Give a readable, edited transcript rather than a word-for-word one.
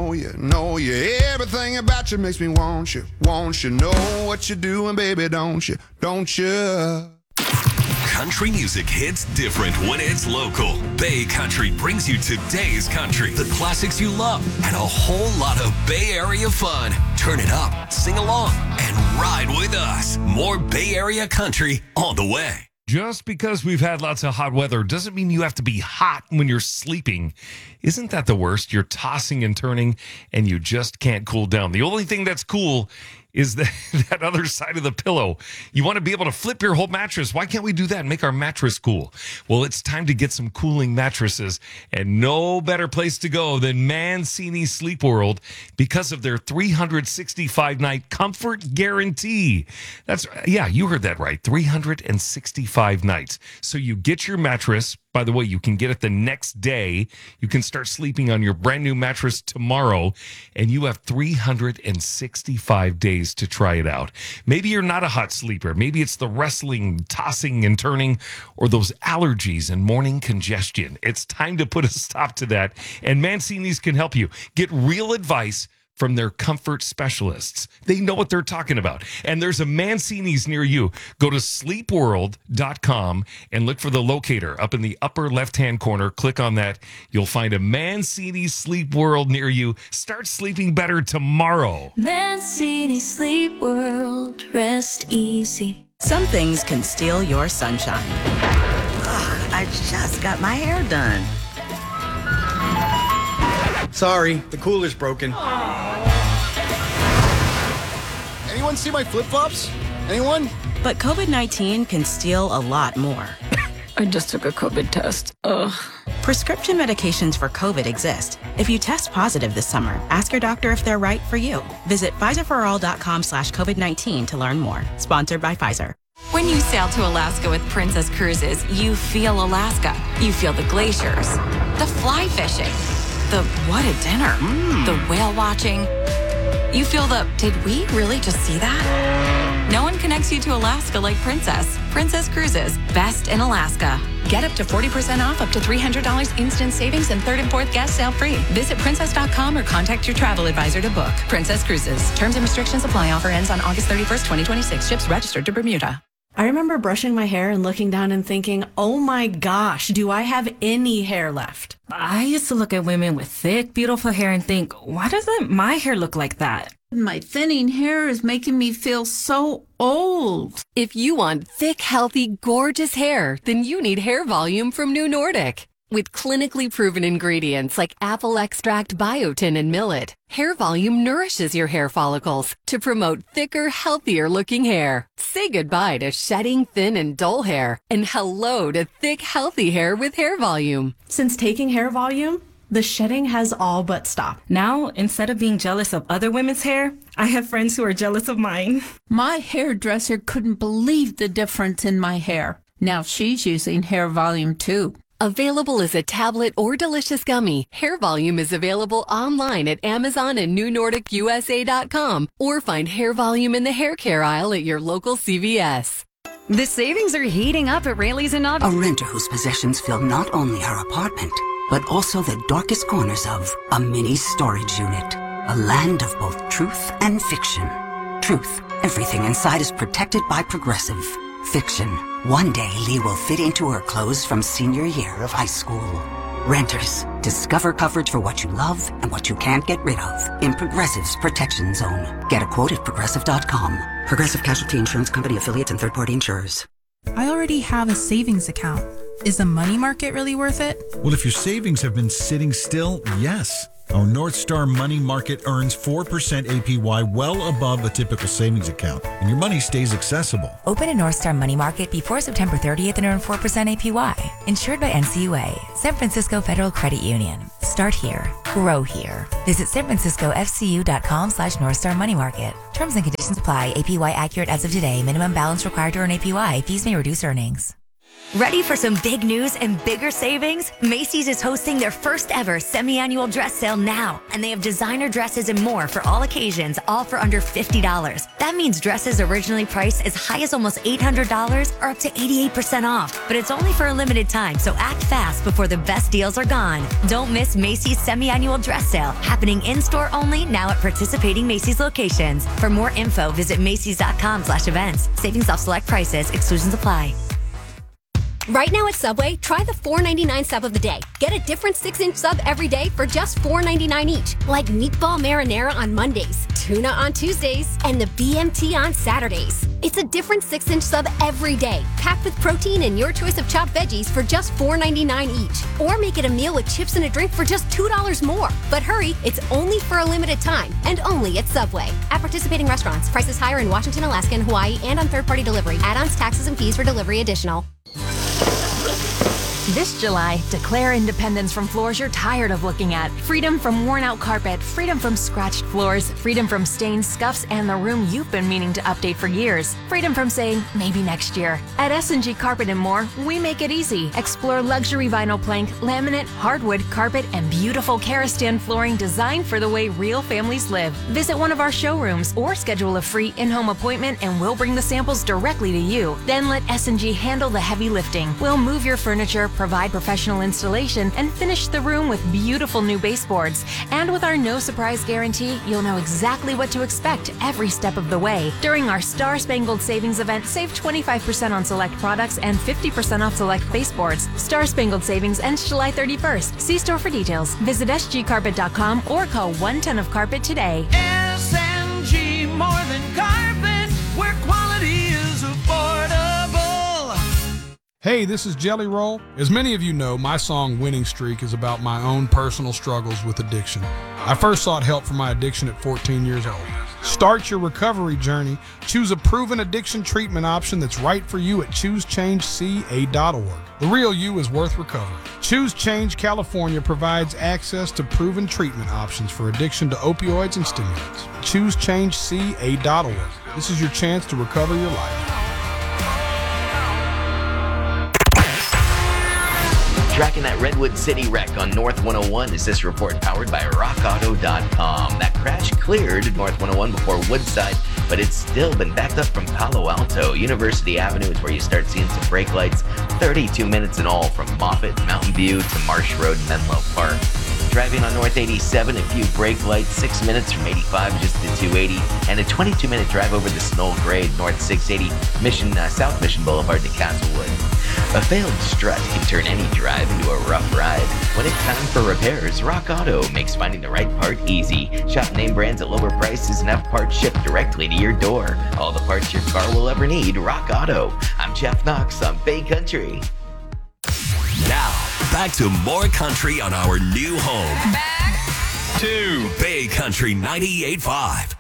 know you, know you. Everything about you makes me want you, want you. Know what you're doing, baby, don't you, don't you? Country music hits different when it's local. Bay Country brings you today's country, the classics you love, and a whole lot of Bay Area fun. Turn it up, sing along, and ride with us. More Bay Area country on the way. Just because we've had lots of hot weather doesn't mean you have to be hot when you're sleeping. Isn't that the worst? You're tossing and turning, and you just can't cool down. The only thing that's cool is that other side of the pillow. You want to be able to flip your whole mattress. Why can't we do that and make our mattress cool? Well, it's time to get some cooling mattresses, and no better place to go than Mancini Sleep World because of their 365-night comfort guarantee. Yeah, you heard that right, 365 nights. So you get your mattress. By the way, you can get it the next day. You can start sleeping on your brand new mattress tomorrow, and you have 365 days to try it out. Maybe you're not a hot sleeper. Maybe it's the wrestling, tossing and turning, or those allergies and morning congestion. It's time to put a stop to that, and Mancini's can help you. Get real advice from their comfort specialists. They know what they're talking about. And there's a Mancini's near you. Go to sleepworld.com and look for the locator up in the upper left-hand corner. Click on that. You'll find a Mancini Sleep World near you. Start sleeping better tomorrow. Mancini Sleep World. Rest easy. Some things can steal your sunshine. Ugh, I just got my hair done. Sorry, the cooler's broken. Anyone see my flip-flops? Anyone? But COVID-19 can steal a lot more. I just took a COVID test. Ugh. Prescription medications for COVID exist. If you test positive this summer, ask your doctor if they're right for you. Visit PfizerForAll.com/COVID-19 to learn more. Sponsored by Pfizer. When you sail to Alaska with Princess Cruises, you feel Alaska. You feel the glaciers, the fly fishing, the what a dinner, the whale watching. You feel the, did we really just see that? No one connects you to Alaska like Princess. Princess Cruises, best in Alaska. Get up to 40% off, up to $300 instant savings, and third and fourth guest sale free. Visit princess.com or contact your travel advisor to book. Princess Cruises. Terms and restrictions apply. Offer ends on August 31st, 2026. Ships registered to Bermuda. I remember brushing my hair and looking down and thinking, oh my gosh, do I have any hair left? I used to look at women with thick, beautiful hair and think, why doesn't my hair look like that? My thinning hair is making me feel so old. If you want thick, healthy, gorgeous hair, then you need Hair Volume from New Nordic. With clinically proven ingredients like apple extract, biotin, and millet, Hair Volume nourishes your hair follicles to promote thicker, healthier looking hair. Say goodbye to shedding, thin, and dull hair, and hello to thick, healthy hair with Hair Volume. Since taking Hair Volume, the shedding has all but stopped. Now, instead of being jealous of other women's hair, I have friends who are jealous of mine. My hairdresser couldn't believe the difference in my hair. Now she's using Hair Volume too. Available as a tablet or delicious gummy, Hair Volume is available online at Amazon and NewNordicUSA.com, or find Hair Volume in the hair care aisle at your local CVS. The savings are heating up at Rayleigh's and Auto. A renter whose possessions fill not only her apartment, but also the darkest corners of a mini storage unit. A land of both truth and fiction. Truth, everything inside is protected by Progressive. Fiction, one day Lee will fit into her clothes from senior year of high school. Renters, discover coverage for what you love and what you can't get rid of in Progressive's Protection Zone. Get a quote at Progressive.com. Progressive Casualty Insurance Company, affiliates, and third-party insurers. I already have a savings account. Is the money market really worth it? Well, if your savings have been sitting still, yes. Our North Star Money Market earns 4% APY, well above a typical savings account, and your money stays accessible. Open a North Star Money Market before September 30th and earn 4% APY. Insured by NCUA, San Francisco Federal Credit Union. Start here. Grow here. Visit sanfranciscofcu.com/North Star Money Market. Terms and conditions apply. APY accurate as of today. Minimum balance required to earn APY. Fees may reduce earnings. Ready for some big news and bigger savings? Macy's is hosting their first ever semi-annual dress sale now, and they have designer dresses and more for all occasions, all for under $50. That means dresses originally priced as high as almost $800 are up to 88% off, but it's only for a limited time, so act fast before the best deals are gone. Don't miss Macy's semi-annual dress sale, happening in-store only now at participating Macy's locations. For more info, visit Macys.com/events. Savings off select prices, exclusions apply. Right now at Subway, try the $4.99 sub of the day. Get a different 6-inch sub every day for just $4.99 each. Like meatball marinara on Mondays, tuna on Tuesdays, and the BMT on Saturdays. It's a different 6-inch sub every day, packed with protein and your choice of chopped veggies for just $4.99 each. Or make it a meal with chips and a drink for just $2 more. But hurry, it's only for a limited time, and only at Subway. At participating restaurants, prices higher in Washington, Alaska, and Hawaii, and on third-party delivery. Add-ons, taxes, and fees for delivery additional. This July, declare independence from floors you're tired of looking at. Freedom from worn-out carpet, freedom from scratched floors, freedom from stains, scuffs, and the room you've been meaning to update for years. Freedom from saying, maybe next year. At S&G Carpet & More, we make it easy. Explore luxury vinyl plank, laminate, hardwood, carpet, and beautiful Karastan flooring designed for the way real families live. Visit one of our showrooms or schedule a free in-home appointment and we'll bring the samples directly to you. Then let S&G handle the heavy lifting. We'll move your furniture, provide professional installation, and finish the room with beautiful new baseboards. And with our no surprise guarantee, you'll know exactly what to expect every step of the way. During our Star Spangled Savings event, save 25% on select products and 50% off select baseboards. Star Spangled Savings ends July 31st. See store for details. Visit sgcarpet.com or call 1-10-OF-CARPET today. S&G, more than carpet, where quality is affordable. Hey, this is Jelly Roll. As many of you know, my song Winning Streak is about my own personal struggles with addiction. I first sought help for my addiction at 14 years old. Start your recovery journey. Choose a proven addiction treatment option that's right for you at ChooseChangeCA.org. The real you is worth recovery. Choose Change California provides access to proven treatment options for addiction to opioids and stimulants. ChooseChangeCA.org. This is your chance to recover your life. Tracking that Redwood City wreck on North 101 is this report powered by RockAuto.com. That crash cleared North 101 before Woodside, but it's still been backed up from Palo Alto. University Avenue is where you start seeing some brake lights. 32 minutes in all from Moffett, Mountain View to Marsh Road, Menlo Park. Driving on North 87, a few brake lights, 6 minutes from 85 just to 280, and a 22-minute drive over the Snow Grade, North 680, South Mission Boulevard to Castlewood. A failed strut can turn any drive into a rough ride. When it's time for repairs, Rock Auto makes finding the right part easy. Shop name brands at lower prices and have parts shipped directly to your door. All the parts your car will ever need, Rock Auto. I'm Jeff Knox on Bay Country. Now, back to more country on our new home. Back to Bay Country 98.5.